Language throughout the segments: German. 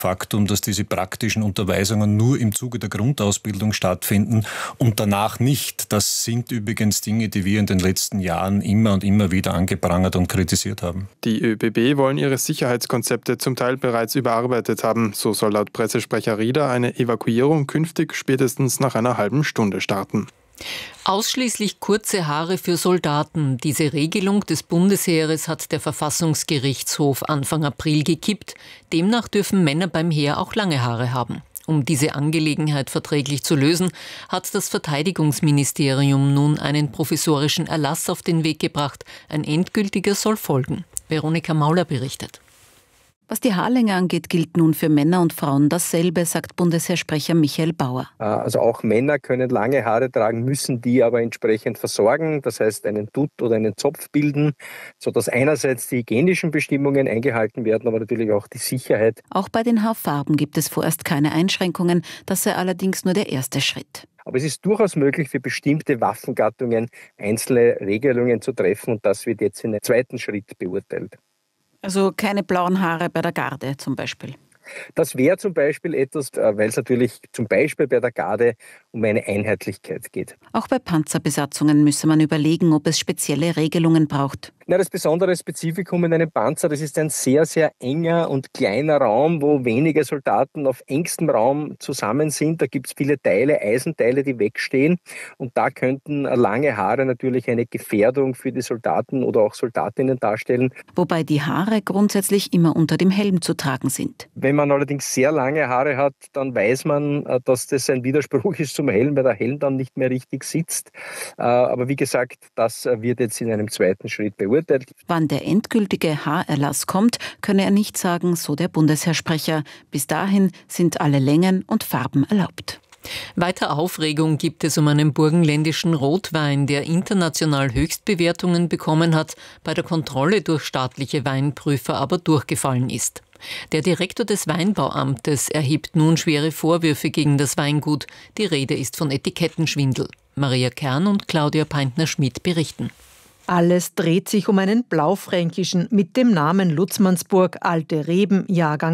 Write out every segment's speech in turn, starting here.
Faktum, dass diese praktischen Unterweisungen nur im Zuge der Grundausbildung stattfinden und danach nicht. Das sind übrigens Dinge, die wir in den letzten Jahren immer und immer wieder angeprangert und kritisiert haben. Die ÖBB wollen ihre Sicherheitskonzepte zum Teil bereits überarbeitet haben. So soll laut Pressesprecher Rieder eine Evakuierung künftig spätestens nach einer halben Stunde starten. Ausschließlich kurze Haare für Soldaten. Diese Regelung des Bundesheeres hat der Verfassungsgerichtshof Anfang April gekippt. Demnach dürfen Männer beim Heer auch lange Haare haben. Um diese Angelegenheit verträglich zu lösen, hat das Verteidigungsministerium nun einen provisorischen Erlass auf den Weg gebracht. Ein endgültiger soll folgen. Veronika Mauler berichtet. Was die Haarlänge angeht, gilt nun für Männer und Frauen dasselbe, sagt Bundesheersprecher Michael Bauer. Also auch Männer können lange Haare tragen, müssen die aber entsprechend versorgen, das heißt einen Dutt oder einen Zopf bilden, sodass einerseits die hygienischen Bestimmungen eingehalten werden, aber natürlich auch die Sicherheit. Auch bei den Haarfarben gibt es vorerst keine Einschränkungen, das sei allerdings nur der erste Schritt. Aber es ist durchaus möglich, für bestimmte Waffengattungen einzelne Regelungen zu treffen und das wird jetzt in einem zweiten Schritt beurteilt. Also keine blauen Haare bei der Garde zum Beispiel? Das wäre zum Beispiel etwas, weil es natürlich zum Beispiel bei der Garde um eine Einheitlichkeit geht. Auch bei Panzerbesatzungen müsse man überlegen, ob es spezielle Regelungen braucht. Das besondere Spezifikum in einem Panzer, das ist ein sehr, sehr enger und kleiner Raum, wo wenige Soldaten auf engstem Raum zusammen sind. Da gibt es viele Teile, Eisenteile, die wegstehen. Und da könnten lange Haare natürlich eine Gefährdung für die Soldaten oder auch Soldatinnen darstellen. Wobei die Haare grundsätzlich immer unter dem Helm zu tragen sind. Wenn man allerdings sehr lange Haare hat, dann weiß man, dass das ein Widerspruch ist zum Helm, weil der Helm dann nicht mehr richtig sitzt. Aber wie gesagt, das wird jetzt in einem zweiten Schritt beurteilt. Wann der endgültige Haarerlass kommt, könne er nicht sagen, so der Bundesheersprecher. Bis dahin sind alle Längen und Farben erlaubt. Weiter Aufregung gibt es um einen burgenländischen Rotwein, der international Höchstbewertungen bekommen hat, bei der Kontrolle durch staatliche Weinprüfer aber durchgefallen ist. Der Direktor des Weinbauamtes erhebt nun schwere Vorwürfe gegen das Weingut. Die Rede ist von Etikettenschwindel. Maria Kern und Claudia Peintner-Schmidt berichten. Alles dreht sich um einen Blaufränkischen mit dem Namen Lutzmannsburg Alte Reben, Jahrgang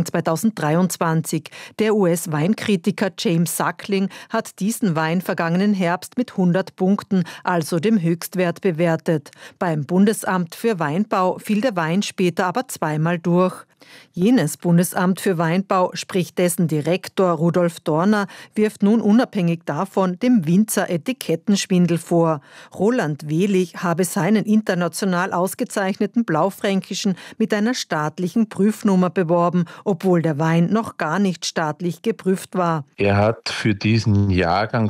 2023. Der US-Weinkritiker James Suckling hat diesen Wein vergangenen Herbst mit 100 Punkten, also dem Höchstwert, bewertet. Beim Bundesamt für Weinbau fiel der Wein später aber zweimal durch. Jenes Bundesamt für Weinbau, sprich dessen Direktor Rudolf Dorner, wirft nun unabhängig davon dem Winzer Etikettenschwindel vor. Roland Wehlich habe seinen international ausgezeichneten Blaufränkischen mit einer staatlichen Prüfnummer beworben, obwohl der Wein noch gar nicht staatlich geprüft war. Er hat für diesen Jahrgang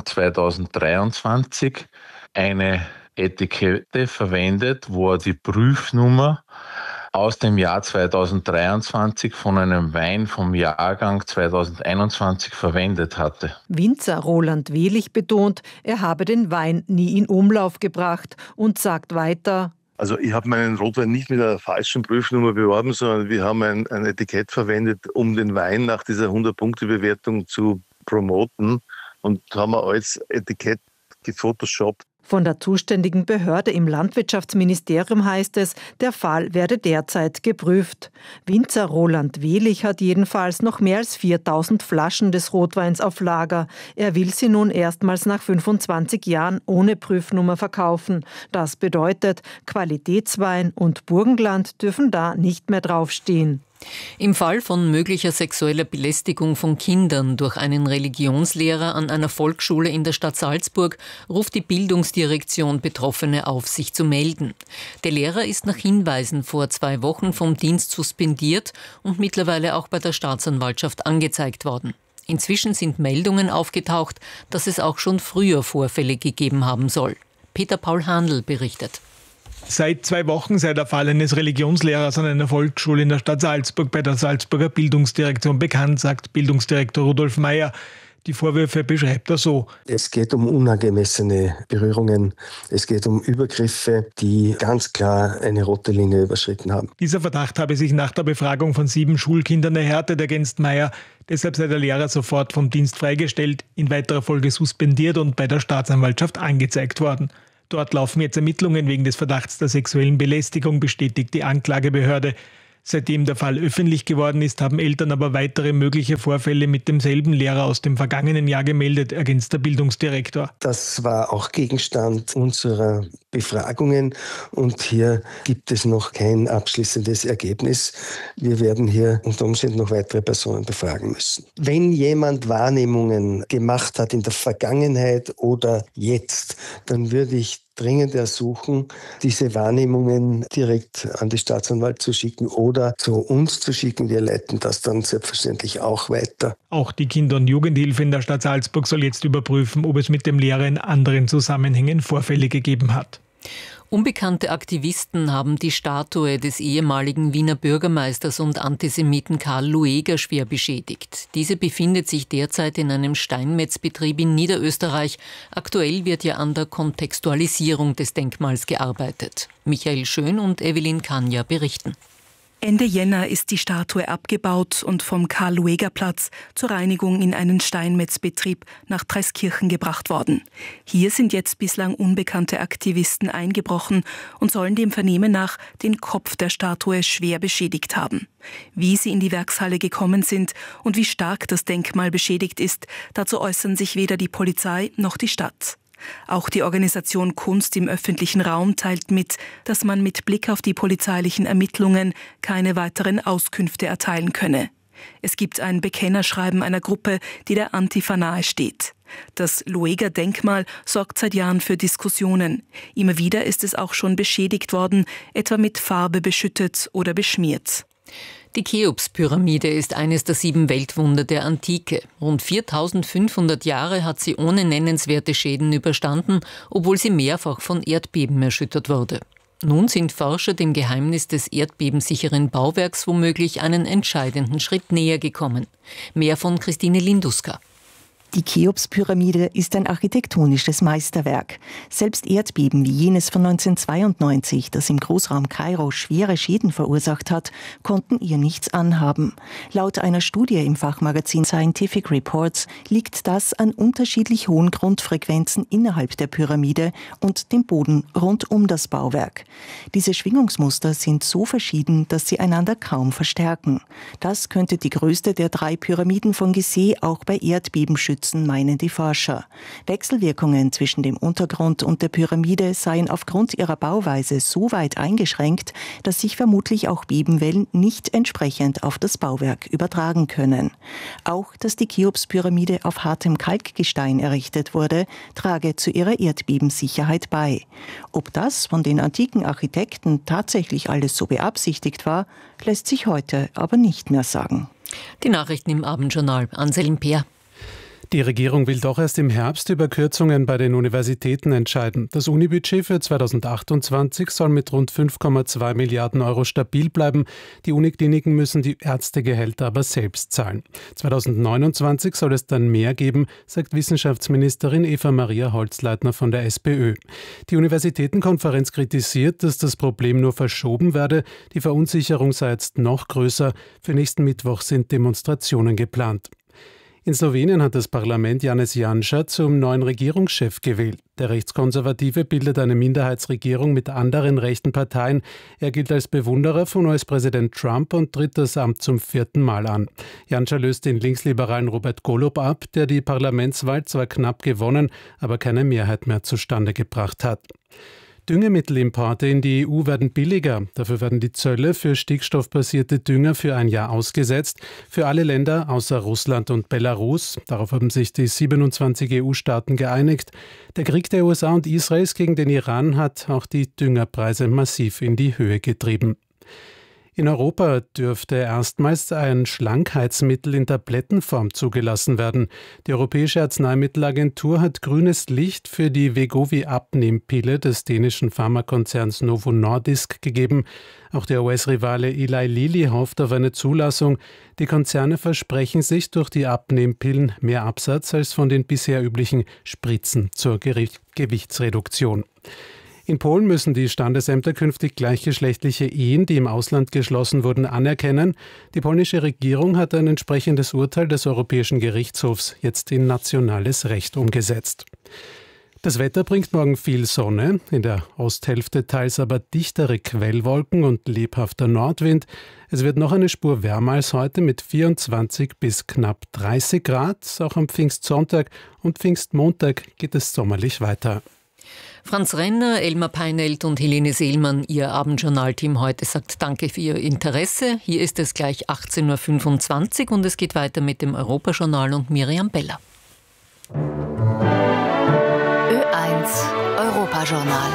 2023 eine Etikette verwendet, wo er die Prüfnummer aus dem Jahr 2023 von einem Wein vom Jahrgang 2021 verwendet hatte. Winzer Roland Wehlich betont, er habe den Wein nie in Umlauf gebracht und sagt weiter: Also ich habe meinen Rotwein nicht mit einer falschen Prüfnummer beworben, sondern wir haben ein Etikett verwendet, um den Wein nach dieser 100-Punkte-Bewertung zu promoten und haben wir als Etikett gefotoshoppt. Von der zuständigen Behörde im Landwirtschaftsministerium heißt es, der Fall werde derzeit geprüft. Winzer Roland Wehlich hat jedenfalls noch mehr als 4000 Flaschen des Rotweins auf Lager. Er will sie nun erstmals nach 25 Jahren ohne Prüfnummer verkaufen. Das bedeutet, Qualitätswein und Burgenland dürfen da nicht mehr draufstehen. Im Fall von möglicher sexueller Belästigung von Kindern durch einen Religionslehrer an einer Volksschule in der Stadt Salzburg ruft die Bildungsdirektion Betroffene auf, sich zu melden. Der Lehrer ist nach Hinweisen vor 2 Wochen vom Dienst suspendiert und mittlerweile auch bei der Staatsanwaltschaft angezeigt worden. Inzwischen sind Meldungen aufgetaucht, dass es auch schon früher Vorfälle gegeben haben soll. Peter Paul Handl berichtet. Seit 2 Wochen sei der Fall eines Religionslehrers an einer Volksschule in der Stadt Salzburg bei der Salzburger Bildungsdirektion bekannt, sagt Bildungsdirektor Rudolf Meyer. Die Vorwürfe beschreibt er so: Es geht um unangemessene Berührungen, es geht um Übergriffe, die ganz klar eine rote Linie überschritten haben. Dieser Verdacht habe sich nach der Befragung von 7 Schulkindern erhärtet, ergänzt Meyer. Deshalb sei der Lehrer sofort vom Dienst freigestellt, in weiterer Folge suspendiert und bei der Staatsanwaltschaft angezeigt worden. Dort laufen jetzt Ermittlungen wegen des Verdachts der sexuellen Belästigung, bestätigt die Anklagebehörde. Seitdem der Fall öffentlich geworden ist, haben Eltern aber weitere mögliche Vorfälle mit demselben Lehrer aus dem vergangenen Jahr gemeldet, ergänzt der Bildungsdirektor. Das war auch Gegenstand unserer Befragungen und hier gibt es noch kein abschließendes Ergebnis. Wir werden hier unter Umständen noch weitere Personen befragen müssen. Wenn jemand Wahrnehmungen gemacht hat in der Vergangenheit oder jetzt, dann würde ich dringend ersuchen, diese Wahrnehmungen direkt an die Staatsanwalt zu schicken oder zu uns zu schicken. Wir leiten das dann selbstverständlich auch weiter. Auch die Kinder- und Jugendhilfe in der Stadt Salzburg soll jetzt überprüfen, ob es mit dem Lehrer in anderen Zusammenhängen Vorfälle gegeben hat. Unbekannte Aktivisten haben die Statue des ehemaligen Wiener Bürgermeisters und Antisemiten Karl Lueger schwer beschädigt. Diese befindet sich derzeit in einem Steinmetzbetrieb in Niederösterreich. Aktuell wird ja an der Kontextualisierung des Denkmals gearbeitet. Michael Schön und Evelyn Kanja berichten. Ende Jänner ist die Statue abgebaut und vom Karl-Lueger-Platz zur Reinigung in einen Steinmetzbetrieb nach Treskirchen gebracht worden. Hier sind jetzt bislang unbekannte Aktivisten eingebrochen und sollen dem Vernehmen nach den Kopf der Statue schwer beschädigt haben. Wie sie in die Werkshalle gekommen sind und wie stark das Denkmal beschädigt ist, dazu äußern sich weder die Polizei noch die Stadt. Auch die Organisation Kunst im öffentlichen Raum teilt mit, dass man mit Blick auf die polizeilichen Ermittlungen keine weiteren Auskünfte erteilen könne. Es gibt ein Bekennerschreiben einer Gruppe, die der Antifa nahe steht. Das Lueger-Denkmal sorgt seit Jahren für Diskussionen. Immer wieder ist es auch schon beschädigt worden, etwa mit Farbe beschüttet oder beschmiert. Die Cheops-Pyramide ist eines der 7 Weltwunder der Antike. Rund 4500 Jahre hat sie ohne nennenswerte Schäden überstanden, obwohl sie mehrfach von Erdbeben erschüttert wurde. Nun sind Forscher dem Geheimnis des erdbebensicheren Bauwerks womöglich einen entscheidenden Schritt näher gekommen. Mehr von Christine Linduska. Die Cheops-Pyramide ist ein architektonisches Meisterwerk. Selbst Erdbeben wie jenes von 1992, das im Großraum Kairo schwere Schäden verursacht hat, konnten ihr nichts anhaben. Laut einer Studie im Fachmagazin Scientific Reports liegt das an unterschiedlich hohen Grundfrequenzen innerhalb der Pyramide und dem Boden rund um das Bauwerk. Diese Schwingungsmuster sind so verschieden, dass sie einander kaum verstärken. Das könnte die größte der 3 Pyramiden von Gizeh auch bei Erdbeben schützen, meinen die Forscher. Wechselwirkungen zwischen dem Untergrund und der Pyramide seien aufgrund ihrer Bauweise so weit eingeschränkt, dass sich vermutlich auch Bebenwellen nicht entsprechend auf das Bauwerk übertragen können. Auch, dass die Cheops-Pyramide auf hartem Kalkgestein errichtet wurde, trage zu ihrer Erdbebensicherheit bei. Ob das von den antiken Architekten tatsächlich alles so beabsichtigt war, lässt sich heute aber nicht mehr sagen. Die Nachrichten im Abendjournal. Anselm Peer. Die Regierung will doch erst im Herbst über Kürzungen bei den Universitäten entscheiden. Das Unibudget für 2028 soll mit rund 5,2 Milliarden Euro stabil bleiben. Die Unikliniken müssen die Ärztegehälter aber selbst zahlen. 2029 soll es dann mehr geben, sagt Wissenschaftsministerin Eva-Maria Holzleitner von der SPÖ. Die Universitätenkonferenz kritisiert, dass das Problem nur verschoben werde. Die Verunsicherung sei jetzt noch größer. Für nächsten Mittwoch sind Demonstrationen geplant. In Slowenien hat das Parlament Janez Janša zum neuen Regierungschef gewählt. Der Rechtskonservative bildet eine Minderheitsregierung mit anderen rechten Parteien. Er gilt als Bewunderer von US-Präsident Trump und tritt das Amt zum 4. Mal an. Janša löst den linksliberalen Robert Golob ab, der die Parlamentswahl zwar knapp gewonnen, aber keine Mehrheit mehr zustande gebracht hat. Düngemittelimporte in die EU werden billiger. Dafür werden die Zölle für stickstoffbasierte Dünger für ein Jahr ausgesetzt. Für alle Länder außer Russland und Belarus. Darauf haben sich die 27 EU-Staaten geeinigt. Der Krieg der USA und Israels gegen den Iran hat auch die Düngerpreise massiv in die Höhe getrieben. In Europa dürfte erstmals ein Schlankheitsmittel in Tablettenform zugelassen werden. Die Europäische Arzneimittelagentur hat grünes Licht für die Wegovy-Abnehmpille des dänischen Pharmakonzerns Novo Nordisk gegeben. Auch der US-Rivale Eli Lilly hofft auf eine Zulassung. Die Konzerne versprechen sich durch die Abnehmpillen mehr Absatz als von den bisher üblichen Spritzen zur Gewichtsreduktion. In Polen müssen die Standesämter künftig gleichgeschlechtliche Ehen, die im Ausland geschlossen wurden, anerkennen. Die polnische Regierung hat ein entsprechendes Urteil des Europäischen Gerichtshofs jetzt in nationales Recht umgesetzt. Das Wetter bringt morgen viel Sonne, in der Osthälfte teils aber dichtere Quellwolken und lebhafter Nordwind. Es wird noch eine Spur wärmer als heute mit 24 bis knapp 30 Grad. Auch am Pfingstsonntag und Pfingstmontag geht es sommerlich weiter. Franz Renner, Elmar Peinelt und Helene Seelmann, Ihr Abendjournalteam heute sagt Danke für Ihr Interesse. Hier ist es gleich 18.25 Uhr und es geht weiter mit dem Europajournal und Miriam Beller. Ö1 Europajournal.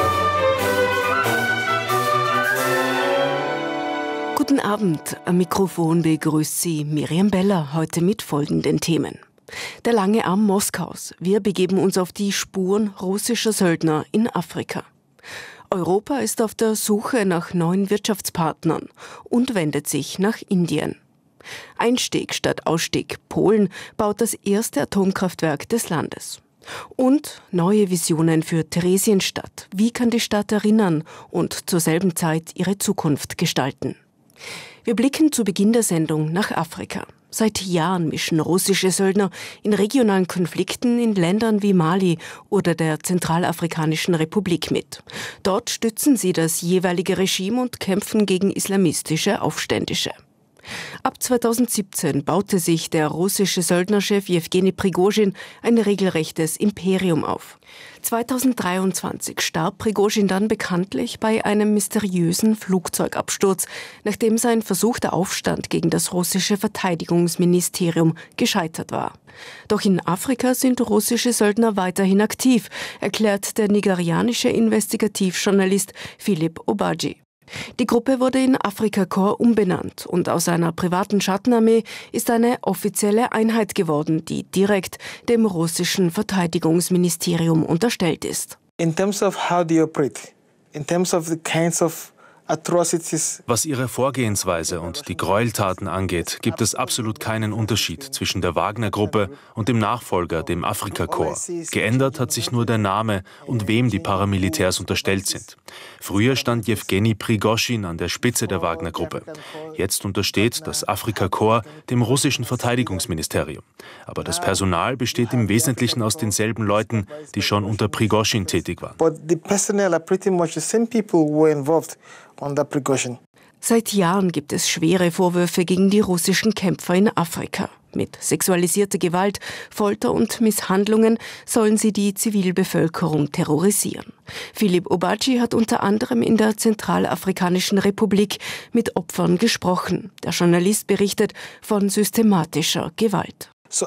Guten Abend, am Mikrofon begrüßt Sie Miriam Beller, heute mit folgenden Themen. Der lange Arm Moskaus. Wir begeben uns auf die Spuren russischer Söldner in Afrika. Europa ist auf der Suche nach neuen Wirtschaftspartnern und wendet sich nach Indien. Einstieg statt Ausstieg. Polen baut das erste Atomkraftwerk des Landes. Und neue Visionen für Theresienstadt. Wie kann die Stadt erinnern und zur selben Zeit ihre Zukunft gestalten? Wir blicken zu Beginn der Sendung nach Afrika. Seit Jahren mischen russische Söldner in regionalen Konflikten in Ländern wie Mali oder der Zentralafrikanischen Republik mit. Dort stützen sie das jeweilige Regime und kämpfen gegen islamistische Aufständische. Ab 2017 baute sich der russische Söldnerchef Jewgeni Prigozhin ein regelrechtes Imperium auf. 2023 starb Prigozhin dann bekanntlich bei einem mysteriösen Flugzeugabsturz, nachdem sein versuchter Aufstand gegen das russische Verteidigungsministerium gescheitert war. Doch in Afrika sind russische Söldner weiterhin aktiv, erklärt der nigerianische Investigativjournalist Philip Obadji. Die Gruppe wurde in Afrika Korps umbenannt und aus einer privaten Schattenarmee ist eine offizielle Einheit geworden, die direkt dem russischen Verteidigungsministerium unterstellt ist. In terms of how they operate, in terms of the kinds of Was ihre Vorgehensweise und die Gräueltaten angeht, gibt es absolut keinen Unterschied zwischen der Wagner-Gruppe und dem Nachfolger, dem Afrika-Korps. Geändert hat sich nur der Name und wem die Paramilitärs unterstellt sind. Früher stand Jewgeni Prigozhin an der Spitze der Wagner-Gruppe. Jetzt untersteht das Afrika-Korps dem russischen Verteidigungsministerium. Aber das Personal besteht im Wesentlichen aus denselben Leuten, die schon unter Prigozhin tätig waren. Seit Jahren gibt es schwere Vorwürfe gegen die russischen Kämpfer in Afrika. Mit sexualisierter Gewalt, Folter und Misshandlungen sollen sie die Zivilbevölkerung terrorisieren. Philip Obadji hat unter anderem in der Zentralafrikanischen Republik mit Opfern gesprochen. Der Journalist berichtet von systematischer Gewalt.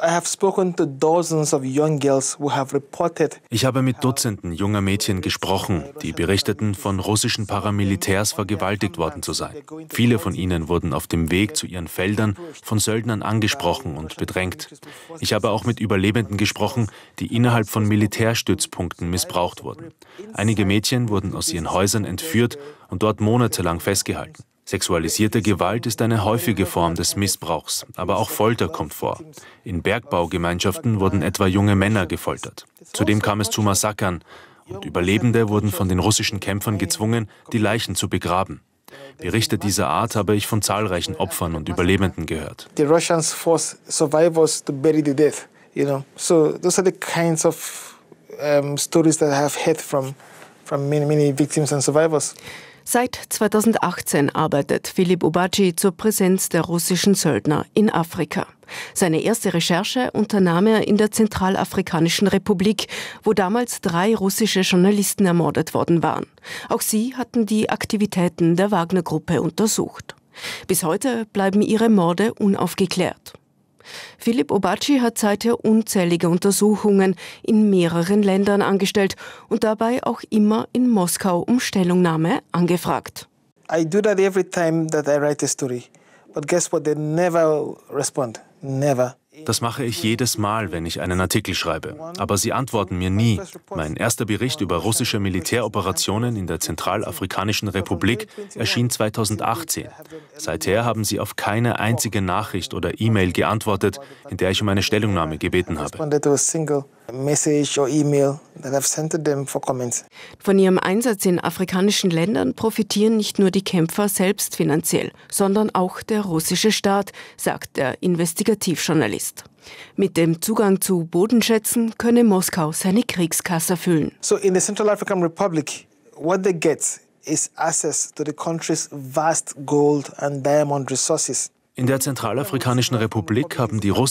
Ich habe mit Dutzenden junger Mädchen gesprochen, die berichteten, von russischen Paramilitärs vergewaltigt worden zu sein. Viele von ihnen wurden auf dem Weg zu ihren Feldern von Söldnern angesprochen und bedrängt. Ich habe auch mit Überlebenden gesprochen, die innerhalb von Militärstützpunkten missbraucht wurden. Einige Mädchen wurden aus ihren Häusern entführt und dort monatelang festgehalten. Sexualisierte Gewalt ist eine häufige Form des Missbrauchs, aber auch Folter kommt vor. In Bergbaugemeinschaften wurden etwa junge Männer gefoltert. Zudem kam es zu Massakern und Überlebende wurden von den russischen Kämpfern gezwungen, die Leichen zu begraben. Berichte dieser Art habe ich von zahlreichen Opfern und Überlebenden gehört. The Russians force survivors to bury the dead, So those are the kinds of stories that I have heard from many victims and survivors. Seit 2018 arbeitet Philip Obadji zur Präsenz der russischen Söldner in Afrika. Seine erste Recherche unternahm er in der Zentralafrikanischen Republik, wo damals 3 russische Journalisten ermordet worden waren. Auch sie hatten die Aktivitäten der Wagner-Gruppe untersucht. Bis heute bleiben ihre Morde unaufgeklärt. Philip Obadji hat seither unzählige Untersuchungen in mehreren Ländern angestellt und dabei auch immer in Moskau um Stellungnahme angefragt. I do that every time that I write a story. But guess what? They never respond. Never. Das mache ich jedes Mal, wenn ich einen Artikel schreibe. Aber sie antworten mir nie. Mein erster Bericht über russische Militäroperationen in der Zentralafrikanischen Republik erschien 2018. Seither haben sie auf keine einzige Nachricht oder E-Mail geantwortet, in der ich um eine Stellungnahme gebeten habe. message or email that I've sent to them for comments. Von ihrem Einsatz in afrikanischen Ländern profitieren nicht nur die Kämpfer selbst finanziell, sondern auch der russische Staat, sagt der Investigativjournalist. Mit dem Zugang zu Bodenschätzen könne Moskau seine Kriegskasse füllen. So in the Central African Republic, what they get is access to the country's vast gold and diamond resources. In der Zentralafrikanischen Republik haben die